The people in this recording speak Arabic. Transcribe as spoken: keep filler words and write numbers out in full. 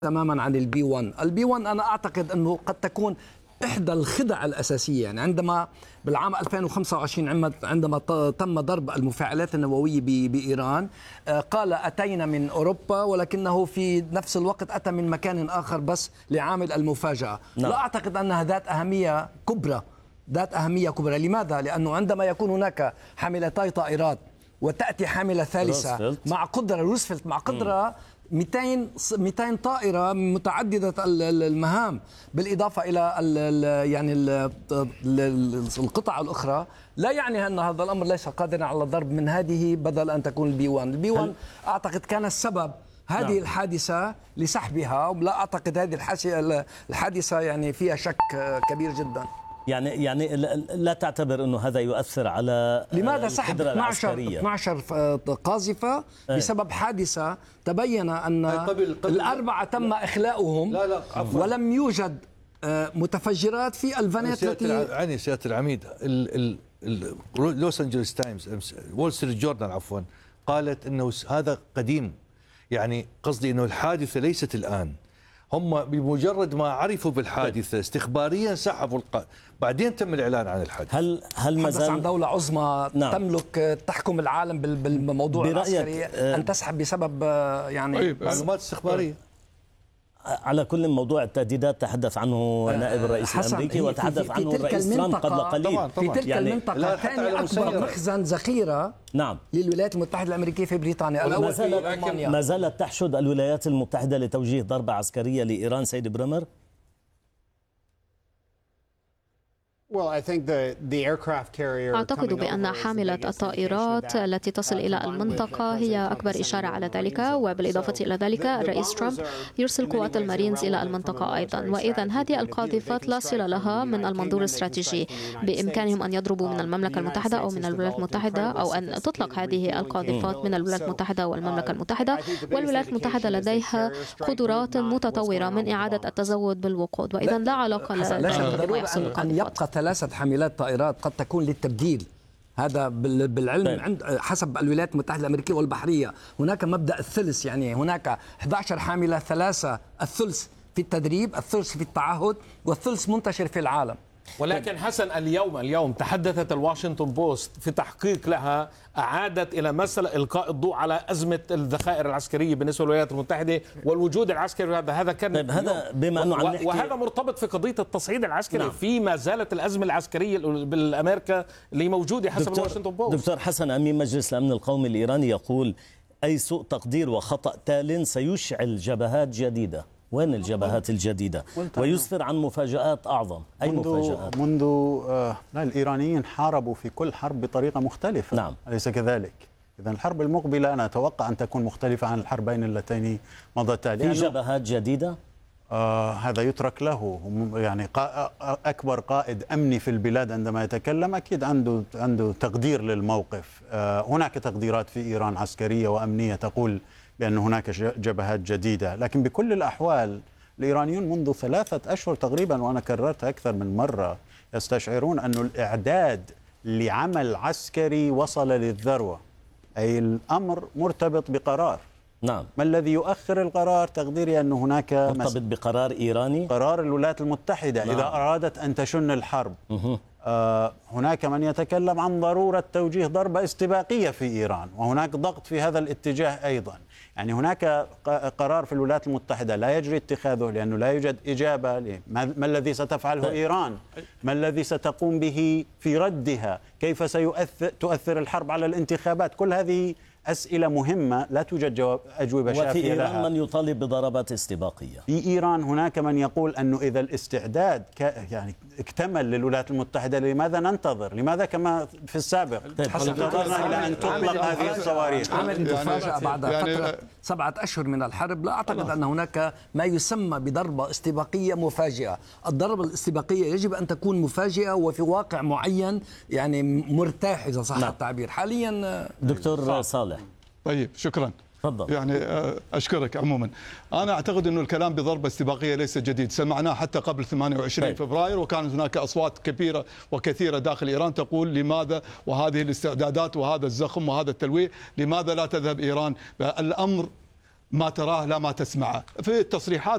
تماما عن البي واحد. البي واحد أنا أعتقد أنه قد تكون إحدى الخدع الأساسية. يعني عندما بالعام ألفين وخمسة وعشرين عندما تم ضرب المفاعلات النووية بإيران، قال أتينا من أوروبا، ولكنه في نفس الوقت أتى من مكان آخر بس لعامل المفاجأة. نعم. لا أعتقد أنها ذات أهمية كبرى ذات أهمية كبرى. لماذا؟ لأنه عندما يكون هناك حاملتي طائرات وتأتي حاملة ثالثة روزفلت. مع قدرة روزفلت مع قدرة مئتين مئتين طائرة متعددة المهام، بالإضافة إلى ال ال يعني ال القطع الأخرى، لا يعني أن هذا الأمر ليس قادرا على الضرب من هذه بدل أن تكون البي واحد. البي واحد أعتقد كان السبب هذه نعم. الحادثة لسحبها، ولا أعتقد هذه الحادثة يعني فيها شك كبير جدا. يعني يعني لا تعتبر انه هذا يؤثر على لماذا سحب اثنعش قاذفة بسبب حادثة تبين ان قبل قبل الاربعه تم اخلاؤهم لا لا ولم يوجد متفجرات في الفانات التي عني سيادة العميد. لوس أنجلوس تايمز وول ستريت جورنال عفوا قالت انه هذا قديم، يعني قصدي انه الحادثة ليست الآن، هم بمجرد ما عرفوا بالحادثة استخباريا سحبوا الق... بعدين تم الإعلان عن الحادث. هل هل ما زال عن دولة عظمى نعم. تملك تحكم العالم بالموضوع العسكري أه أن تسحب بسبب يعني معلومات استخبارية؟ على كل موضوع التهديدات تحدث عنه نائب الرئيس الأمريكي وتحدث عنه الرئيس ترامب قبل قليل. طبعا طبعا. في تلك يعني المنطقة ثاني أكبر مخزن ذخيرة نعم. للولايات المتحدة الأمريكية في بريطانيا. ما زالت, ما زالت تحشد الولايات المتحدة لتوجيه ضربة عسكرية لإيران سيد برمر؟ أعتقد بأن حاملة الطائرات التي تصل إلى المنطقة هي أكبر إشارة على ذلك، وبالإضافة إلى ذلك الرئيس ترامب يرسل قوات المارينز إلى المنطقة أيضا، وإذا هذه القاذفات لا صلة لها من المنظور الاستراتيجي. بإمكانهم أن يضربوا من المملكة المتحدة أو من الولايات المتحدة، أو أن تطلق هذه القاذفات من الولايات المتحدة والمملكة المتحدة، والولايات المتحدة لديها قدرات متطورة من إعادة التزود بالوقود، وإذا لا علاقة أن يبقى ثلاثة حاملات طائرات قد تكون للتبديل. هذا بالعلم عند حسب الولايات المتحدة الأمريكية والبحرية هناك مبدأ الثلث، يعني هناك أحد عشر حاملة، ثلاثة الثلث في التدريب، الثلث في التعهد، والثلث منتشر في العالم. ولكن حسن اليوم اليوم تحدثت الواشنطن بوست في تحقيق لها، أعادت إلى مسألة إلقاء الضوء على أزمة الذخائر العسكرية بالنسبة للولايات المتحدة والوجود العسكري. هذا هذا كان طيب هذا بما أنه عم نحكي، وهذا مرتبط في قضية التصعيد العسكري. نعم. في ما زالت الأزمة العسكرية بالأمريكا اللي موجودة حسب الواشنطن بوست. دكتور حسن أمين مجلس الأمن القومي الإيراني يقول أي سوء تقدير وخطأ تال سيشعل جبهات جديدة. وين الجبهات الجديدة؟ ويسفر عن مفاجآت أعظم. أي منذ مفاجآت؟ منذ آه لا الإيرانيين حاربوا في كل حرب بطريقة مختلفة. نعم. أليس كذلك؟ إذن الحرب المقبلة أنا أتوقع أن تكون مختلفة عن الحربين اللتين مضتا. في جبهات جديدة؟ آه هذا يترك له. يعني أكبر قائد أمني في البلاد عندما يتكلم أكيد عنده عنده تقدير للموقف. آه هناك تقديرات في إيران عسكرية وأمنية تقول بأن هناك جبهات جديدة، لكن بكل الأحوال الإيرانيون منذ ثلاثة أشهر تقريبا، وأنا كررت أكثر من مرة، يستشعرون أن الإعداد لعمل عسكري وصل للذروة، أي الأمر مرتبط بقرار. نعم. ما الذي يؤخر القرار؟ تقديري أن هناك مرتبط بقرار إيراني، قرار الولايات المتحدة. نعم. إذا أرادت أن تشن الحرب. مه. آه هناك من يتكلم عن ضرورة توجيه ضربة استباقية في إيران، وهناك ضغط في هذا الاتجاه أيضا. يعني هناك قرار في الولايات المتحدة لا يجري اتخاذه لأنه لا يوجد إجابة. ما الذي ستفعله إيران؟ ما الذي ستقوم به في ردها؟ كيف ستؤثر الحرب على الانتخابات؟ كل هذه أسئلة مهمة لا توجد جواب أجوبة شافية وفي إيران لها. من يطالب بضربات استباقية. في إيران هناك من يقول أنه إذا الاستعداد يعني اكتمل للولايات المتحدة لماذا ننتظر؟ لماذا كما في السابق انتظرنا إلى أن تطلق هذه الصواريخ؟ عمل مفاجأة بعد يعني فترة سبعة أشهر من الحرب. لا أعتقد أن هناك ما يسمى بضربة استباقية مفاجئة. الضربة الاستباقية يجب أن تكون مفاجئة وفي واقع معين، يعني مرتاح إذا صح التعبير. حاليا دكتور صالح. طيب شكرا. تفضل. يعني أشكرك. عموما أنا أعتقد أنه الكلام بضربة استباقية ليس جديد، سمعناه حتى قبل ثمانية وعشرين فبراير، وكانت هناك أصوات كبيرة وكثيرة داخل إيران تقول لماذا وهذه الاستعدادات وهذا الزخم وهذا التلويه، لماذا لا تذهب إيران؟ الأمر ما تراه لا ما تسمعه. في التصريحات